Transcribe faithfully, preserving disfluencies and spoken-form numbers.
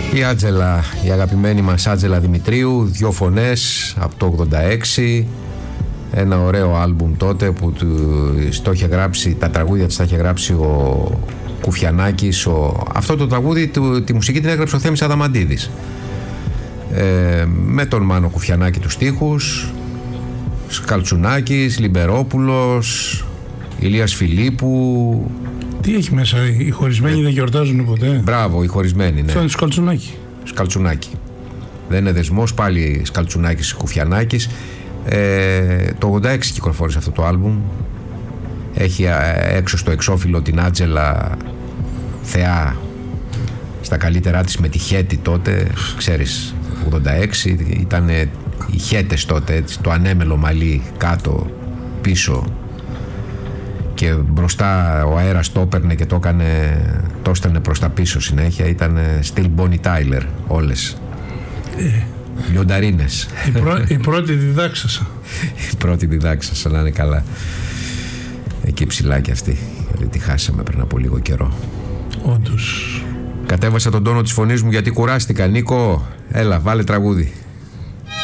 Η Άτζελα, η αγαπημένη μας Άτζελα Δημητρίου, δύο φωνές από το ογδόντα έξι, ένα ωραίο άλμπουμ τότε που το είχε γράψει, τα τραγούδια της τα είχε γράψει ο Κουφιανάκης. Ο... Αυτό το τραγούδι, του, τη μουσική την έγραψε ο Θέμης Αδαμαντίδης, ε, με τον Μάνο Κουφιανάκη τους στίχους, Σκαλτσουνάκης, Λιμπερόπουλος, Ηλίας Φιλίππου. Τι έχει μέσα, οι χωρισμένοι ε, δεν γιορτάζουν ποτέ. Μπράβο, οι χωρισμένοι, ναι. Αυτό είναι Σκαλτσουνάκη. Σκαλτσουνάκη. Δεν είναι δεσμός, πάλι Σκαλτσουνάκης, Κουφιανάκης. Ε, το ογδόντα έξι κυκλοφόρησε αυτό το άλμπουμ. Έχει έξω στο εξώφυλλο την Άτζελα, θεά στα καλύτερά της, με τη Χέτη τότε, ξέρεις, ογδόντα έξι ήταν οι Χέτες τότε, έτσι, το ανέμελο μαλλί κάτω πίσω και μπροστά ο αέρας το έπαιρνε και το έκανε, το έστελνε προς τα πίσω συνέχεια. Ήταν still Bonnie Tyler όλες. ε. Λιονταρίνες. Η, πρω... η πρώτη διδάξασα. Η πρώτη διδάξασα, να είναι καλά. Εκεί ψηλά κι αυτή. Δηλαδή τη χάσαμε πριν από λίγο καιρό. Όντως. Κατέβασα τον τόνο της φωνής μου γιατί κουράστηκα. Νίκο, έλα, βάλε τραγούδι.